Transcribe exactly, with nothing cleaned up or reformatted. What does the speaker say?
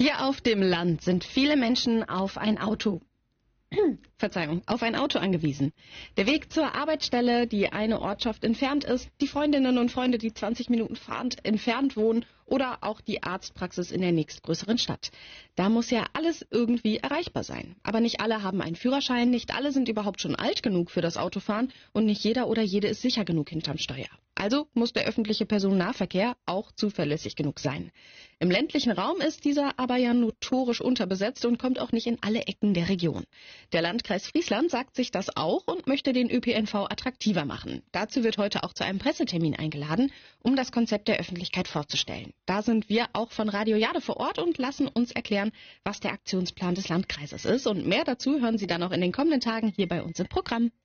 Hier auf dem Land sind viele Menschen auf ein Auto Verzeihung, auf ein Auto angewiesen. Der Weg zur Arbeitsstelle, die eine Ortschaft entfernt ist, die Freundinnen und Freunde, die zwanzig Minuten fahrend entfernt wohnen oder auch die Arztpraxis in der nächstgrößeren Stadt. Da muss ja alles irgendwie erreichbar sein. Aber nicht alle haben einen Führerschein, nicht alle sind überhaupt schon alt genug für das Autofahren und nicht jeder oder jede ist sicher genug hinterm Steuer. Also muss der öffentliche Personennahverkehr auch zuverlässig genug sein. Im ländlichen Raum ist dieser aber ja notorisch unterbesetzt und kommt auch nicht in alle Ecken der Region. Der Landkreis Friesland sagt sich das auch und möchte den Ö P N V attraktiver machen. Dazu wird heute auch zu einem Pressetermin eingeladen, um das Konzept der Öffentlichkeit vorzustellen. Da sind wir auch von Radio Jade vor Ort und lassen uns erklären, was der Aktionsplan des Landkreises ist. Und mehr dazu hören Sie dann auch in den kommenden Tagen hier bei uns im Programm.